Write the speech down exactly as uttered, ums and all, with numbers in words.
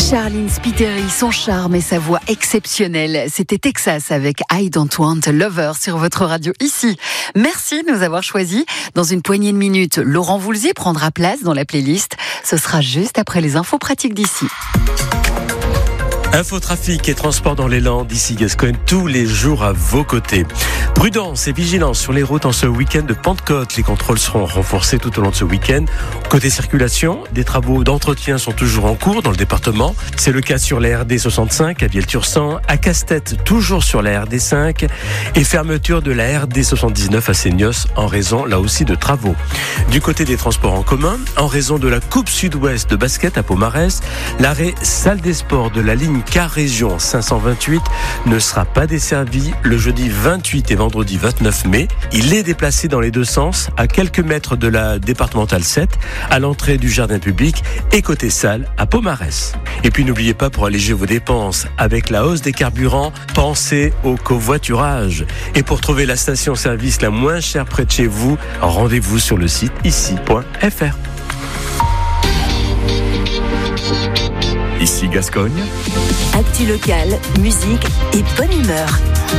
Charline Spiteri, son charme et sa voix exceptionnelle. C'était Texas avec I Don't Want a Lover sur votre radio ici. Merci de nous avoir choisis. Dans une poignée de minutes, Laurent Voulzier prendra place dans la playlist. Ce sera juste après les infos pratiques d'ici. Info trafic et transport dans les Landes, ici Gascogne, tous les jours à vos côtés. Prudence et vigilance sur les routes en ce week-end de Pentecôte. Les contrôles seront renforcés tout au long de ce week-end. Côté circulation, des travaux d'entretien sont toujours en cours dans le département. C'est le cas sur la R D soixante-cinq à Vielle-Tursan, à Castet, toujours sur la R D cinq, et fermeture de la R D soixante-dix-neuf à Seignos en raison, là aussi, de travaux. Du côté des transports en commun, en raison de la Coupe Sud-Ouest de basket à Pomarès, l'arrêt salle des sports de la ligne Car Région cinq cent vingt-huit ne sera pas desservi le jeudi vingt-huit et vendredi vingt-neuf mai. Il est déplacé dans les deux sens à quelques mètres de la départementale sept, à l'entrée du jardin public et côté salle à Pomarès. Et puis n'oubliez pas, pour alléger vos dépenses avec la hausse des carburants, pensez au covoiturage. Et pour trouver la station-service la moins chère près de chez vous, rendez-vous sur le site ici point f r. Ici Gascogne. Actu locale, musique et bonne humeur.